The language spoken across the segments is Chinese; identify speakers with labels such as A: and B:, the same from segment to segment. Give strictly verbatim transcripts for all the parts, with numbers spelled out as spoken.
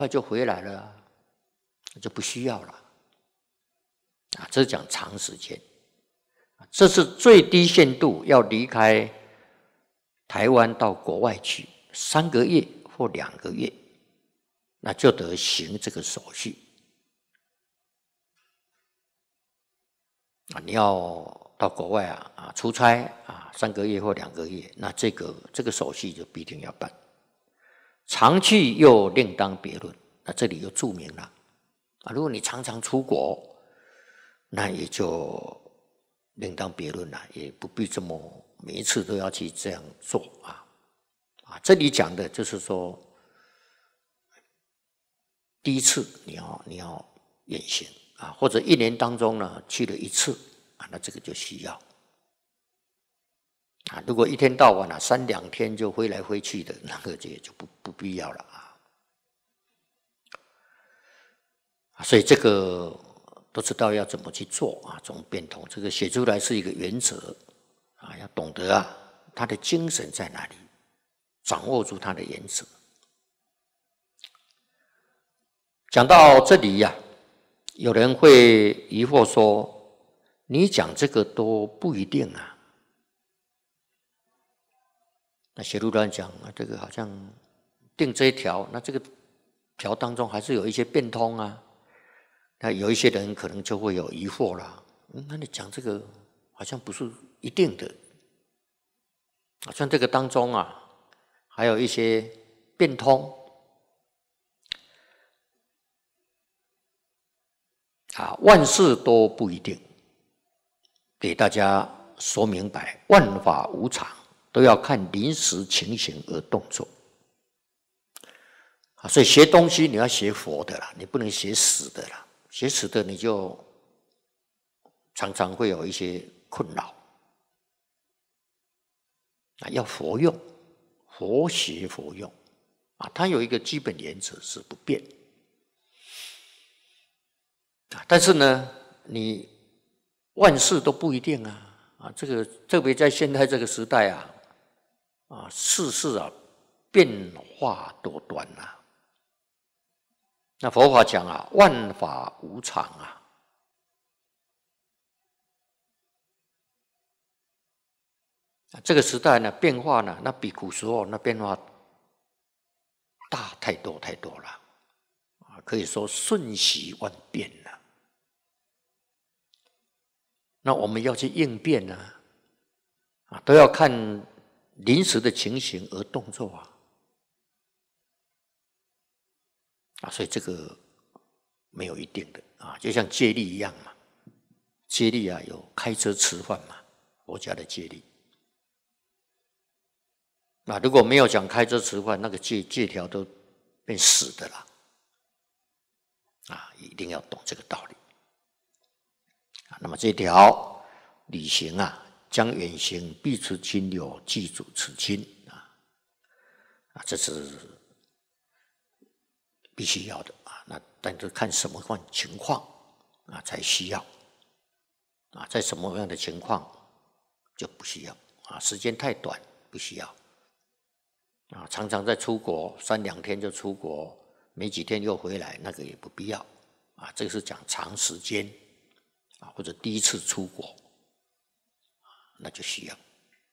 A: 快就回来了啊，就不需要了啊。这是讲长时间，这是最低限度要离开台湾到国外去三个月或两个月，那就得行这个手续啊。你要到国外啊啊出差啊，三个月或两个月，那这个这个手续就必定要办。常去又另当别论，那这里又注明了啊，如果你常常出国，那也就另当别论了，也不必这么每一次都要去这样做啊。啊，这里讲的就是说，第一次你要你要远行啊，或者一年当中呢去了一次啊，那这个就需要啊。如果一天到晚啊三两天就飞来飞去的，那个就就不不必要了啊。所以这个都知道要怎么去做啊，怎么变通，这个写出来是一个原则啊，要懂得啊，它的精神在哪里，掌握住它的原则。讲到这里呀、啊，有人会疑惑说：“你讲这个都不一定啊。”那写入端讲啊，这个好像定这一条，那这个条当中还是有一些变通啊。那有一些人可能就会有疑惑啦，嗯，那你讲这个好像不是一定的，好像这个当中啊，还有一些变通啊，万事都不一定，给大家说明白，万法无常，都要看临时情形而动作。啊，所以学东西你要学佛的啦，你不能学死的啦。学死的你就常常会有一些困扰啊，要佛用，佛学佛用啊，它有一个基本原则是不变啊，但是呢，你万事都不一定啊啊，这个特别在现在这个时代啊啊，世事啊变化多端啊。那佛法讲啊，万法无常啊。这个时代呢，变化呢，那比古时候那变化大太多太多了，啊，可以说瞬息万变了。那我们要去应变呢，啊，都要看临时的情形而动作啊，啊，所以这个没有一定的啊，就像戒律一样嘛，戒律啊有开车吃饭嘛，佛家的戒律。那如果没有讲开车吃饭，那个戒戒条都变死的了，啊，一定要懂这个道理。啊，那么这条旅行啊，将远行必持亲友，记住此亲啊，啊，这是必须要的啊。那但是看什么样情况啊才需要啊，在什么样的情况就不需要啊，时间太短不需要。啊，常常在出国三两天就出国，没几天又回来，那个也不必要啊。这个是讲长时间啊，或者第一次出国，那就需要。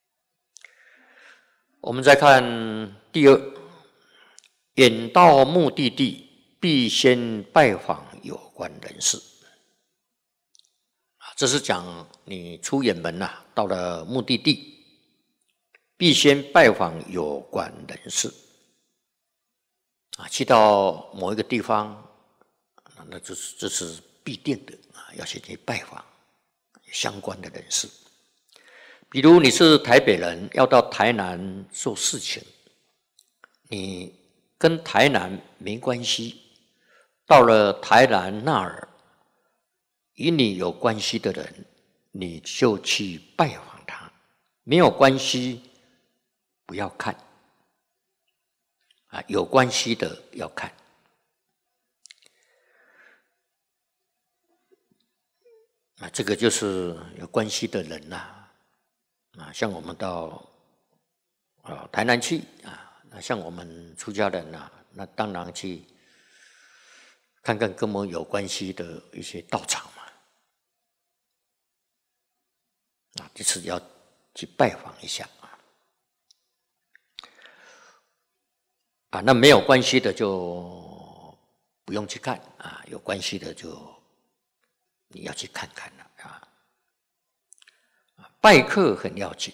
A: 我们再看第二，远到目的地，必先拜访有关人士。这是讲你出远门啊，到了目的地。必先拜访有关人士啊，去到某一个地方，那这是这是必定的啊，要先去拜访相关的人士。比如你是台北人，要到台南做事情，你跟台南没关系，到了台南那儿，与你有关系的人，你就去拜访他；没有关系，不要看啊，有关系的要看啊，这个就是有关系的人呐啊，啊，像我们到啊台南去啊，那像我们出家人呐，那当然去看看跟我们有关系的一些道场嘛，啊，就是要去拜访一下啊。啊，那没有关系的就不用去看啊，有关系的就你要去看看了啊。拜客很要紧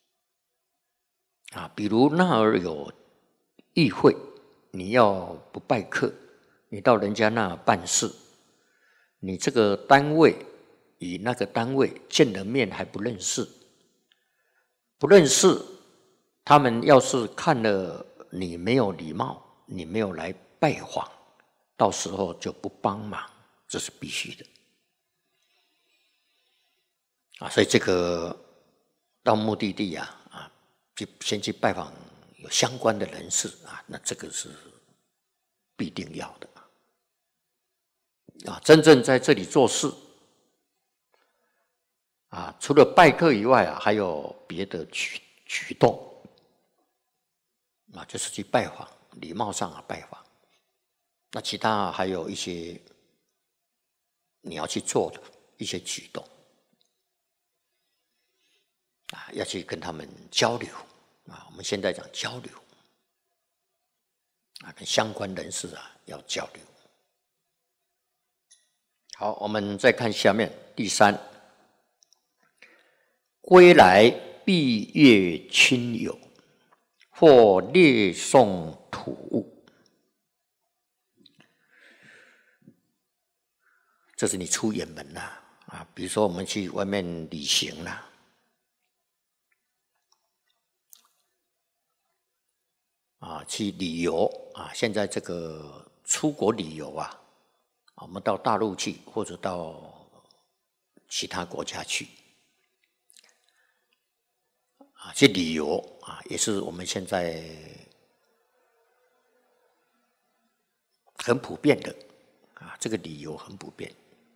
A: 啊，比如那儿有议会，你要不拜客，你到人家那办事，你这个单位与那个单位见了面还不认识，不认识，他们要是看了你没有礼貌，你没有来拜访，到时候就不帮忙，这是必须的啊。所以这个到目的地啊，啊，就先去拜访有相关的人士啊，那这个是必定要的啊。真正在这里做事啊，除了拜客以外啊，还有别的举举动啊，就是去拜访，礼貌上啊拜访。那其他还有一些你要去做的一些举动啊，要去跟他们交流啊。我们现在讲交流啊，跟相关人士啊要交流。好，我们再看下面第三，归来必阅亲友，或列送土物。这是你出远门啦啊，比如说我们去外面旅行啦，啊，去旅游啊，现在这个出国旅游啊，我们到大陆去或者到其他国家去啊，去旅游啊，也是我们现在很普遍的啊，这个旅游很普遍。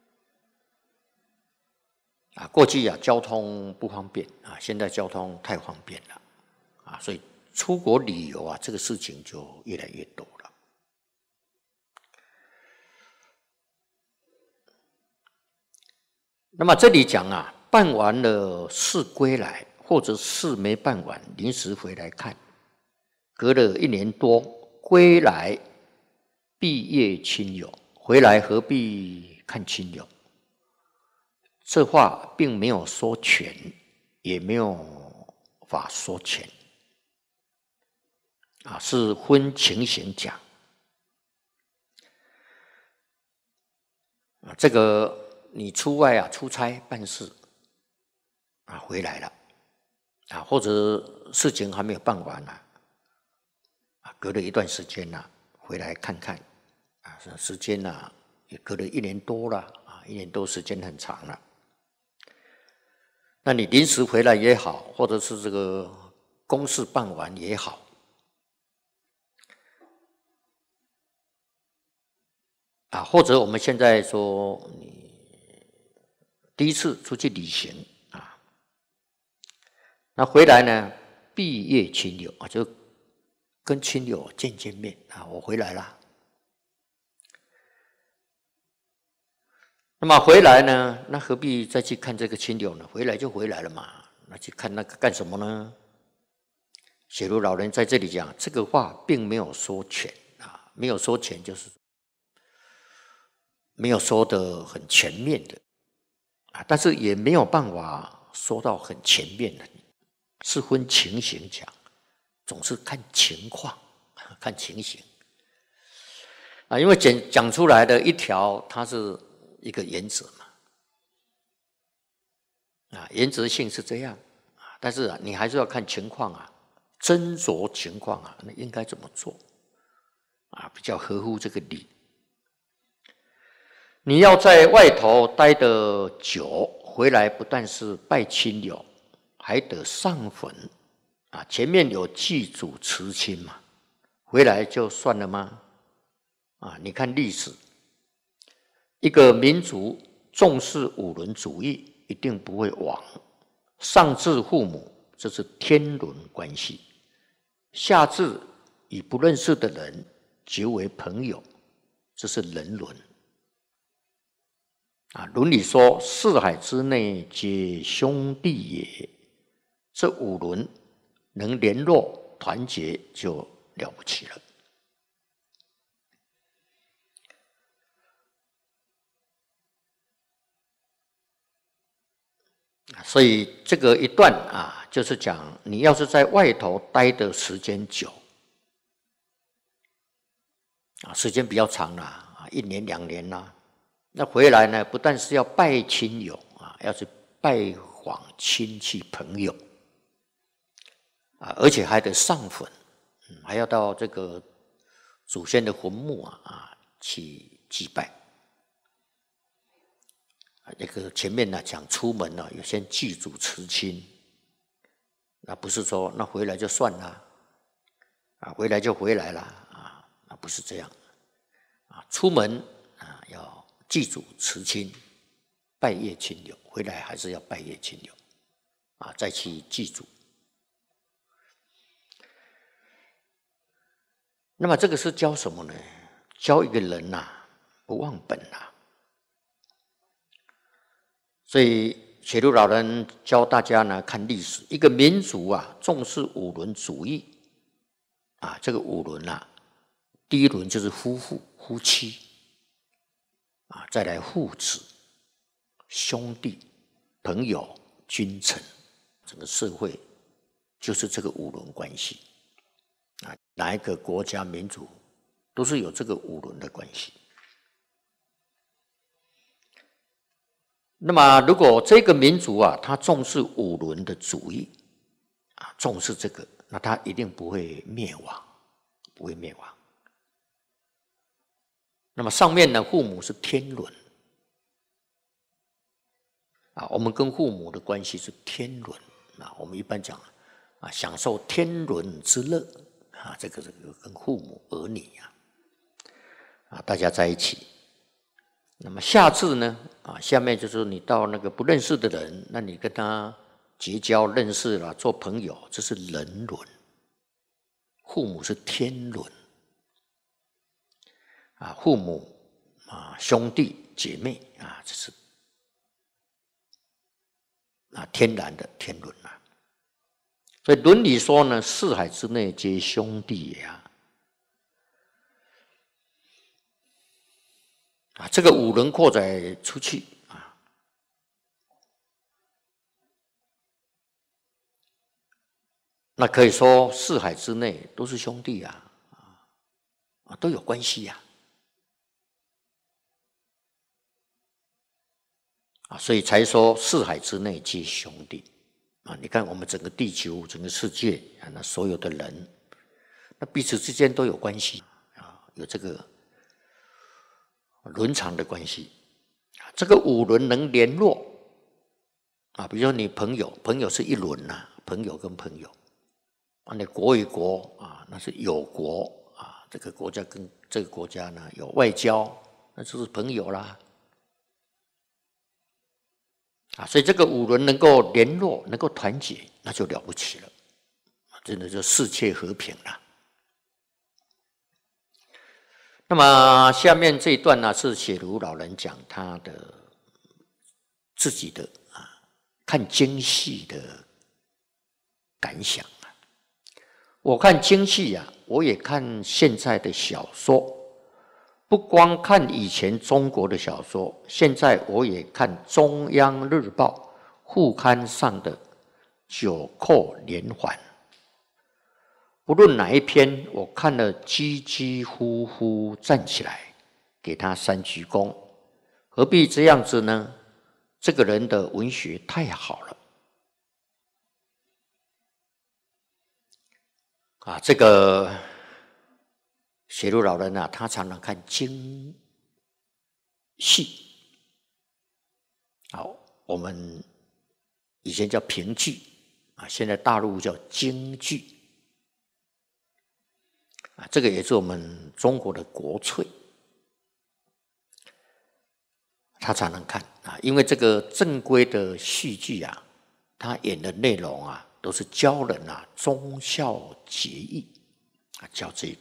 A: 啊，过去啊交通不方便啊，现在交通太方便了啊，所以出国旅游啊这个事情就越来越多了。那么这里讲啊，办完了事归来，或者事没办完，临时回来看，隔了一年多，归来必阅亲友，回来何必看亲友？这话并没有说全，也没有法说全啊，是分情形讲啊。这个你出外啊出差办事啊回来了啊，或者事情还没有办完呢啊，隔了一段时间呢回来看看啊，时间呢也隔了一年多了啊，一年多时间很长了。那你临时回来也好，或者是这个公事办完也好，啊，或者我们现在说你第一次出去旅行啊，那回来呢必阅亲友啊，就跟亲友见见面啊，我回来了。那么回来呢，那何必再去看这个亲友呢？回来就回来了嘛，那去看那个干什么呢？写如老人在这里讲，这个话并没有说全啊，没有说全就是没有说得很全面的啊，但是也没有办法说到很全面的，是分情形讲，总是看情况，看情形啊，因为讲讲出来的一条，它是一个原则嘛，啊，原则性是这样啊，但是啊，你还是要看情况啊，斟酌情况啊，那应该怎么做啊，比较合乎这个理。你要在外头待得久，回来不但是拜亲友，还得上坟啊，前面有祭祖辞亲嘛，回来就算了吗？啊，你看历史。一个民族重视五伦主义，一定不会亡。上至父母，这是天伦关系；下至与不认识的人结为朋友， 这是人伦。啊，伦理说四海之内皆兄弟也，这五伦能联络团结就了不起了。所以这个一段啊，就是讲你要是在外头待的时间久，啊，时间比较长啦，啊，一年两年啦。那回来呢，不但是要拜亲友啊，要去拜访亲戚朋友啊，而且还得上坟，嗯，还要到这个祖先的坟墓啊啊去祭拜。啊，这个前面呢讲出门呢，有先祭祖辞亲，那不是说那回来就算了，啊，回来就回来了啊，那不是这样，啊，出门啊要祭祖辞亲，拜谒亲友，回来还是要拜谒亲友，啊，再去祭祖。那么这个是教什么呢？教一个人呐、啊，不忘本啊。所以写如老人教大家呢，看历史，一个民族啊，重视五伦主义啊，这个五伦啊，第一伦就是夫妇、夫妻。啊，再来父子、兄弟、朋友、君臣，整个社会就是这个五伦关系。啊，哪一个国家民族都是有这个五伦的关系。那么，如果这个民族啊，他重视五伦的主义，啊，重视这个，那他一定不会灭亡，不会灭亡。那么上面呢，父母是天伦啊，我们跟父母的关系是天伦啊。我们一般讲啊，享受天伦之乐啊，这个这个跟父母儿女啊啊大家在一起。那么下次呢啊，下面就是你到那个不认识的人，那你跟他结交认识了，做朋友，这是人伦。父母是天伦。啊，父母啊，兄弟姐妹啊，这是啊天然的天伦啊。所以伦理说呢，四海之内皆兄弟也啊。啊，这个五伦扩展出去啊，那可以说四海之内都是兄弟啊，啊，都有关系呀。啊，所以才说四海之内皆兄弟啊！你看我们整个地球、整个世界啊，那所有的人，那彼此之间都有关系啊，有这个伦常的关系。这个五伦能联络啊，比如说你朋友，朋友是一伦呐，朋友跟朋友啊，你国与国啊，那是友国啊，这个国家跟这个国家呢有外交，那就是朋友啦。啊，所以这个五伦能够联络，能够团结，那就了不起了，真的就世界和平了。那么下面这一段呢，是写如老人讲他的自己的啊看京戏的感想啊。我看京戏啊，我也看现在的小说。不光看以前中国的小说，现在我也看中央日报副刊上的九扣连环。不论哪一篇，我看了几几乎乎站起来，给他三鞠躬。何必这样子呢？这个人的文学太好了啊！这个。写如老人啊，他常常看京戏，好，我们以前叫评剧啊，现在大陆叫京剧啊，这个也是我们中国的国粹，他常常看啊，因为这个正规的戏剧啊，他演的内容啊，都是教人啊忠孝节义啊，教这